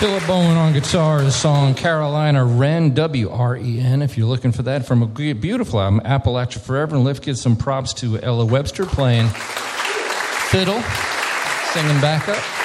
Philip Bowman on guitar, the song Carolina Wren, W-R-E-N, if you're looking for that, from a beautiful album, Appalachia Forever. And let's give some props to Ella Webster playing fiddle, singing backup.